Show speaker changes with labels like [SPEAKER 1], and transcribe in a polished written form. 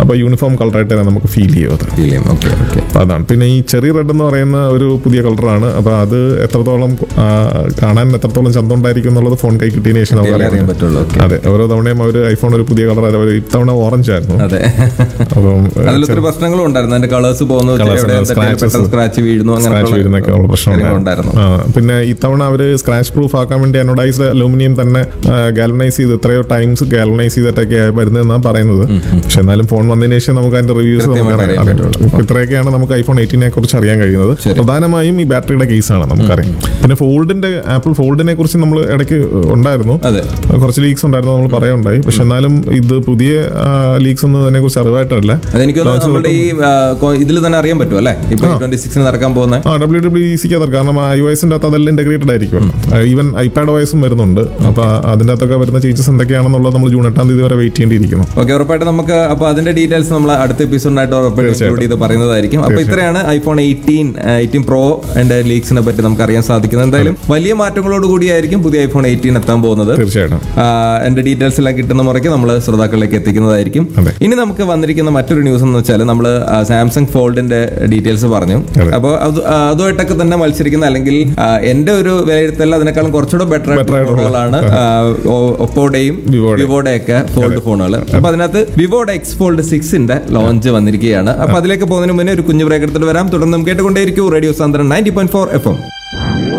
[SPEAKER 1] അപ്പോൾ യൂണിഫോം കളറായിട്ട് തന്നെ നമുക്ക് ഫീൽ ചെയ്യും അത്. അപ്പോൾ അതാണ്. പിന്നെ ഈ ചെറി റെഡ് എന്ന് പറയുന്ന ഒരു പുതിയ കളറാണ്. അപ്പോൾ അത് എത്രത്തോളം കാണാൻ എത്രത്തോളം ചന്തം ഉണ്ടായിരിക്കും എന്നുള്ളത് ഫോൺ കൈ കിട്ടിയതിന് ശേഷം നമുക്ക് അറിയാൻ പറ്റുള്ളൂ. അതെ, ഓരോ തവണയും അവർ ഐഫോൺ ഒരു പുതിയ കളർ, അവർ ഇത്തവണ ഓറഞ്ച് ആയിരുന്നു. അപ്പം
[SPEAKER 2] അതിലൊത്തിരി പ്രശ്നങ്ങളും ഉണ്ടായിരുന്നു. അതിന്റെ കളേഴ്സ് സ്ക്രാച്ച് വീഴുന്നൊക്കെ ഉള്ള പ്രശ്നങ്ങളുണ്ടായിരുന്നു.
[SPEAKER 1] പിന്നെ ഇത്തവണ അവർ സ്ക്രാച്ച് പ്രൂഫ് ആക്കാൻ വേണ്ടി അനോഡൈസ്ഡ് അലൂമിനിയം തന്നെ ഗാലനൈസ് ചെയ്ത് എത്രയോ ടൈംസ് ഗാലനൈസ് ചെയ്തിട്ടൊക്കെ വരുന്നതെന്നാണ് പറയുന്നത്. പക്ഷെ എന്നാലും ഫോൺ വന്നതിന് ശേഷം നമുക്ക് അതിന്റെ റിവ്യൂസ് നമുക്കറിയാം. ഇത്രയൊക്കെയാണ് നമുക്ക് ഐഫോൺ 18 കുറിച്ച് അറിയാൻ കഴിയുന്നത്. പ്രധാനമായും ഈ ബാറ്ററിയുടെ കേസാണ് നമുക്കറിയാം. പിന്നെ ഫോൾഡിന്റെ ആപ്പിൾ ഫോൾഡിനെ കുറിച്ച് നമ്മൾ ഇടയ്ക്ക് ഉണ്ടായിരുന്നു, കുറച്ച് ലീക്സ് ഉണ്ടായിരുന്നു, നമ്മൾ പറയുണ്ടായി. പക്ഷെ എന്നാലും ഇത് പുതിയ ലീക്സ് ഒന്നും അതിനെ കുറിച്ച് അറിവായിട്ടല്ല.
[SPEAKER 2] ഇതിൽ തന്നെ അറിയാൻ പറ്റും അല്ലേ നടക്കാൻ പോകുന്ന
[SPEAKER 1] WWDC കാരണം iOS-ന്റെ അകത്ത് അതെല്ലാം ഇന്റഗ്രേറ്റഡ് ആയിരിക്കും. ഈവൻ ഐപാഡ് OS-ഉം വരുന്നുണ്ട്. അപ്പൊ അതിന്റെ അകത്തൊക്കെ വരുന്ന ചേഞ്ചസ് എന്തൊക്കെയാണെന്നുള്ളത് നമ്മൾ ജൂൺ 8 തീയതി വരെ വെയിറ്റ് ചെയ്യേണ്ടിയിരിക്കുന്നു.
[SPEAKER 2] ഓക്കെ, ഉറപ്പായിട്ട് നമുക്ക് അപ്പൊ അതിന്റെ ഡീറ്റെയിൽസ് നമ്മൾ അടുത്ത എപ്പിസോഡിനായിട്ട് ഉറപ്പായിട്ട് പറയുന്നതായിരിക്കും. അപ്പൊ ഇത്രയാണ് ഐഫോൺ 18 Pro അതിന്റെ ലീക്സിനെ പറ്റി നമുക്ക് അറിയാൻ സാധിക്കുന്നത്. എന്തായാലും വലിയ മാറ്റങ്ങളോട് കൂടിയായിരിക്കും പുതിയ ഐഫോൺ 18 എത്താൻ പോകുന്നത്.
[SPEAKER 1] തീർച്ചയായിട്ടും
[SPEAKER 2] എന്റെ ഡീറ്റെയിൽസ് എല്ലാം കിട്ടുന്ന മുറയ്ക്ക് നമ്മൾ ശ്രോതാക്കളിലേക്ക് എത്തിക്കുന്നതായിരിക്കും. ഇനി നമുക്ക് വന്നിരിക്കുന്ന മറ്റൊരു ന്യൂസ് എന്ന് വെച്ചാൽ നമ്മൾ സാംസങ് ഫോൾഡിന്റെ ഡീറ്റെയിൽസ് പറഞ്ഞു. അപ്പോൾ അതുമായിട്ടൊക്കെ തന്നെ മത്സരിക്കുന്ന, അല്ലെങ്കിൽ എന്റെ ഒരു വിലയിരുത്തൽ അതിനേക്കാളും കുറച്ചുകൂടെ ബെറ്റർ ഫോണുകളാണ് ഒപ്പോയുടെയും വിവോയുടെ ഒക്കെ ഫോൾഡ് ഫോണുകൾ. അപ്പൊ അതിനകത്ത് വിവോയുടെ X Fold 6 ലോഞ്ച് വന്നിരിക്കുകയാണ്. അപ്പൊ അതിലേക്ക് പോകുന്നതിന് മുന്നേ ഒരു കുഞ്ഞു ബ്രേക്ക് എടുത്തിട്ട് വരാം. തുടർന്ന് കേട്ടുകൊണ്ടേയിരിക്കും റേഡിയോ സാന്ദ്രൻ 90.4 FM.